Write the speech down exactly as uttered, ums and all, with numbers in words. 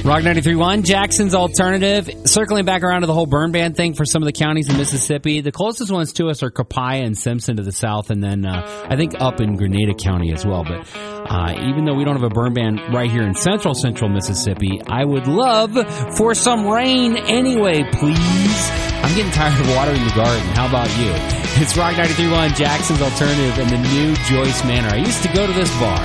Rock ninety-three point one, Jackson's Alternative. Circling back around to the whole burn ban thing for some of the counties in Mississippi, the closest ones to us are Copiah and Simpson to the south, and then uh, I think up in Grenada County as well. But uh, even though we don't have a burn ban right here in central, central Mississippi, I would love for some rain anyway, please. I'm getting tired of watering the garden. How about you? It's Rock ninety-three point one, Jackson's Alternative, and the new Joyce Manor. I used to go to this bar.